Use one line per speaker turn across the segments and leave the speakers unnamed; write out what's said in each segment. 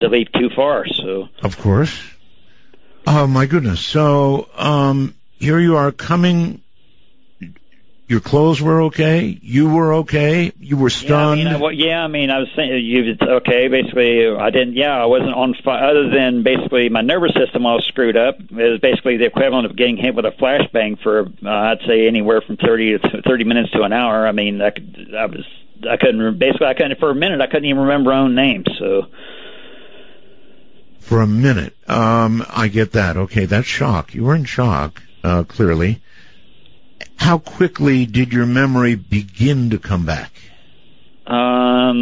to leave too far. So,
of course. Oh my goodness. So, here you are coming. Your clothes were okay. You were okay. You were stunned.
I was saying, okay. Basically, I wasn't on fire. Other than basically my nervous system all screwed up. It was basically the equivalent of getting hit with a flashbang for, I'd say, anywhere from 30 minutes to an hour. I mean, I couldn't for a minute. I couldn't even remember my own name. So.
For a minute, I get that. Okay, that's shock. You were in shock, clearly. How quickly did your memory begin to come back?
I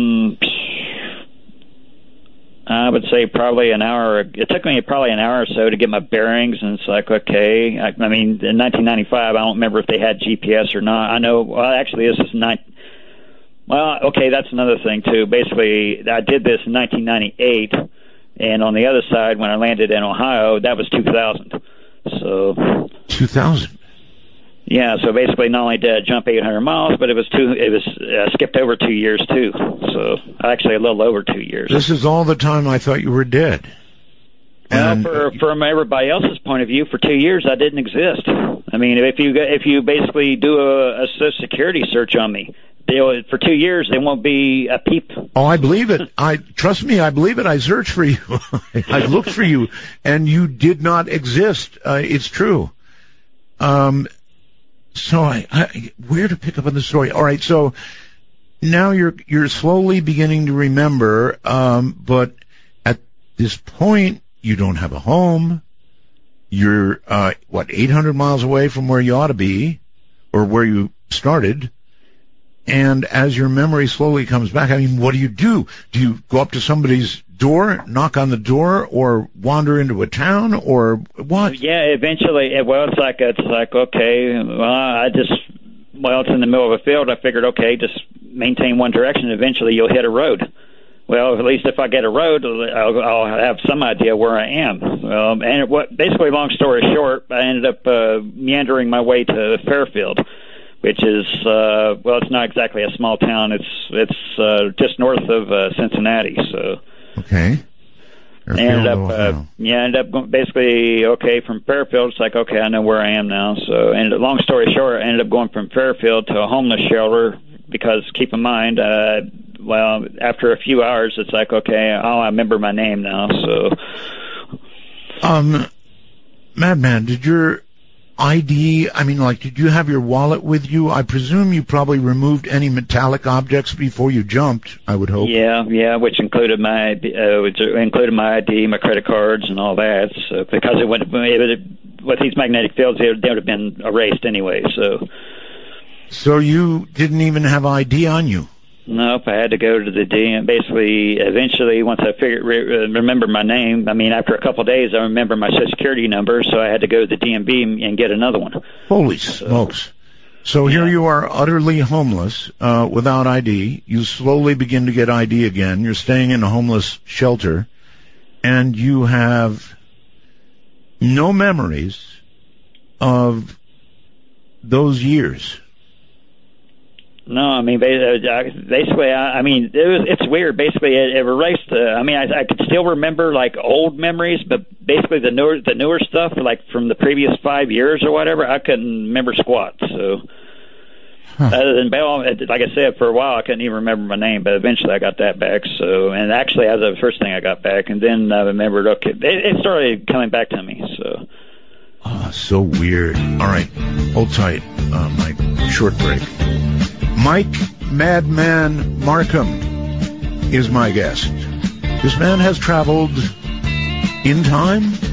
would say probably an hour. It took me probably an hour or so to get my bearings, and it's like, okay. I mean, in 1995, I don't remember if they had GPS or not. I know, well, actually, this is well, okay, that's another thing, too. Basically, I did this in 1998, and on the other side, when I landed in Ohio, that was 2000. So
2000?
Yeah, so basically not only did I jump 800 miles, but it was skipped over 2 years, too. So actually a little over 2 years.
This is all the time I thought you were dead.
Well, from everybody else's point of view, for 2 years I didn't exist. I mean, if you basically do a Social Security search on me, for 2 years there won't be a peep.
Oh, I believe it. Trust me, I believe it. I searched for you. I looked for you, and you did not exist. It's true. So where to pick up on the story? All right, so now you're slowly beginning to remember, but at this point you don't have a home. You're 800 miles away from where you ought to be, or where you started. And as your memory slowly comes back, I mean, what do? Do you go up to somebody's door, knock on the door, or wander into a town, or what?
Yeah, eventually. Well, it's like okay. Well, it's in the middle of a field. I figured, okay, just maintain one direction. Eventually, you'll hit a road. Well, at least if I get a road, I'll have some idea where I am. Basically, long story short, I ended up meandering my way to Fairfield, which is it's not exactly a small town. It's just north of Cincinnati. So.
Okay.
Ended up going, basically, okay, from Fairfield, it's like, okay, I know where I am now. So, and long story short, I ended up going from Fairfield to a homeless shelter because, keep in mind, after a few hours, it's like, okay, I remember my name now. So,
Madman, did your ID, did you have your wallet with you? I presume you probably removed any metallic objects before you jumped, I would hope.
Yeah, which included my ID, my credit cards, and all that. So, because with these magnetic fields, they would have been erased anyway. So
you didn't even have ID on you?
Nope, I had to go to the DM. Basically, eventually, once I remember my name, after a couple of days, I remember my Social Security number, so I had to go to the DMV and get another one.
Holy smokes. So here you are, utterly homeless, without ID. You slowly begin to get ID again. You're staying in a homeless shelter, and you have no memories of those years.
No, basically, it's weird. Basically, it erased. I could still remember like old memories, but basically the newer stuff, like from the previous 5 years or whatever, I couldn't remember squat. So, other than like I said, for a while I couldn't even remember my name, but eventually I got that back. So, and actually, that was the first thing I got back, and then I remembered. Okay, it started coming back to me. So.
Oh, so weird. All right, hold tight, Mike. Short break. Mike Madman Markham is my guest. This man has traveled in time